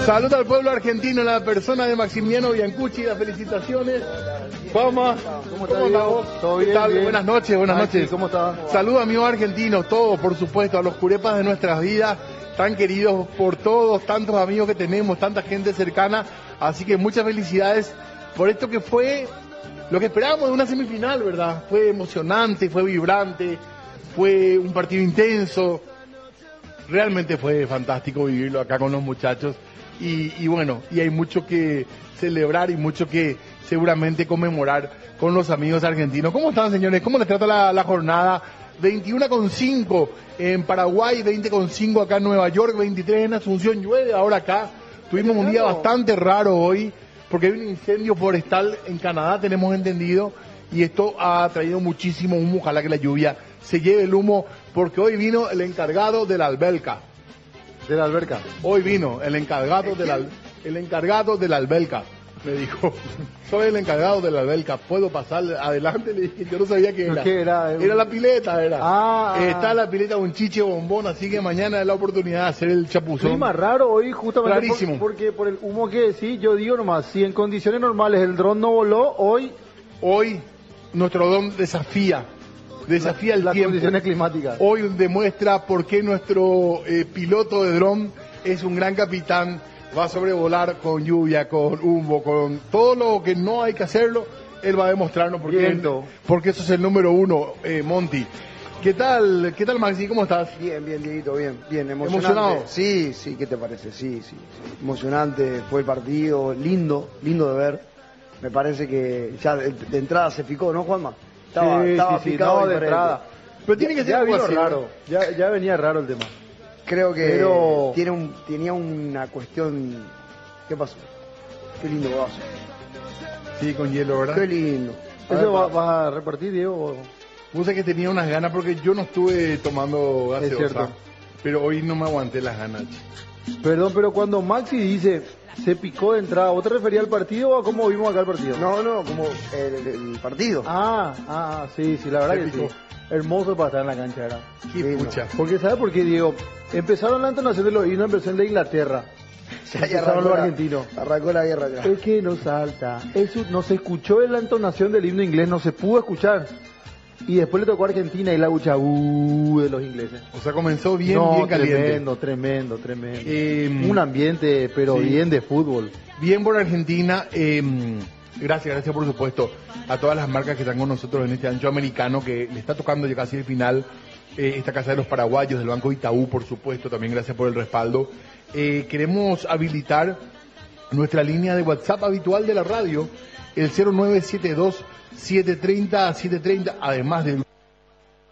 Saluda al pueblo argentino en la persona de Maximiano Biancucci. Las felicitaciones. Juanma, ¿cómo estás vos? ¿Todo ¿Qué bien? tal? Bien. Buenas noches, buenas noches. ¿Cómo estás? Saludos amigos argentinos, todos por supuesto, a los curepas de nuestras vidas, tan queridos por todos, tantos amigos que tenemos, tanta gente cercana. Así que muchas felicidades por esto que fue lo que esperábamos de una semifinal, ¿verdad? Fue emocionante, fue vibrante, fue un partido intenso. Realmente fue fantástico vivirlo acá con los muchachos y bueno, y hay mucho que celebrar y mucho que seguramente conmemorar con los amigos argentinos. ¿Cómo están, señores? ¿Cómo les trata la jornada? 21,5 en Paraguay, 20,5 acá en Nueva York, 23 en Asunción, llueve ahora acá. Tuvimos un día bastante raro hoy porque hay un incendio forestal en Canadá, tenemos entendido, y esto ha traído muchísimo humo. Ojalá que la lluvia se lleve el humo, porque hoy vino el encargado de la alberca. ¿De la alberca? Hoy vino el encargado de la alberca. Me dijo, soy el encargado de la alberca, ¿puedo pasar adelante? Le dije, yo no sabía qué era. ¿Qué era? Era la pileta, era. Está la pileta un chiche bombón, así que mañana es la oportunidad de hacer el chapuzón. Clima raro hoy, justamente Rarísimo. porque por el humo que decís, yo digo nomás, si en condiciones normales el dron no voló, hoy nuestro dron desafía el las tiempo. condiciones climáticas. Hoy demuestra por qué nuestro piloto de dron es un gran capitán. Va a sobrevolar con lluvia, con humo, con todo lo que no hay que hacerlo. Él va a demostrarnos porque eso es el número uno, Monty. ¿Qué tal, Maxi? ¿Cómo estás? Bien, Dieguito, bien, emocionado. Sí, ¿qué te parece? Sí. Emocionante fue el partido, lindo de ver. Me parece que ya de entrada se picó, ¿no, Juanma? Estaba picado no, de entrada. Pero tiene que ser algo así, raro. Ya venía raro el tema. Creo que tenía una cuestión. ¿Qué pasó? Qué lindo vaso. Sí, con hielo, ¿verdad? Qué lindo. ¿Eso vas a repartir, Diego? Puse que tenía unas ganas porque yo no estuve tomando gaseosa, pero hoy no me aguanté las ganas. Perdón, pero cuando Maxi dice se picó de entrada, ¿vos te referías al partido o a cómo vimos acá el partido? No, como el partido. Sí, la verdad que sí. Hermoso para estar en la cancha, ¿verdad? Qué pucha. Porque, ¿sabes por qué, Diego? Empezaron la entonación de los himnos en versión de Inglaterra. Ya arrancó los argentinos. Arrancó la guerra ya. Es que no salta. Eso no se escuchó en la entonación del himno inglés, no se pudo escuchar. Y después le tocó a Argentina y la lucha de los ingleses. O sea, comenzó bien caliente. Tremendo. Un ambiente, pero sí, bien de fútbol. Bien por Argentina. Gracias por supuesto a todas las marcas que están con nosotros en este ancho americano que le está tocando ya casi el final. Esta Casa de los Paraguayos, del Banco Itaú, por supuesto, también gracias por el respaldo. Queremos habilitar nuestra línea de WhatsApp habitual de la radio, el 0972-730-730, además del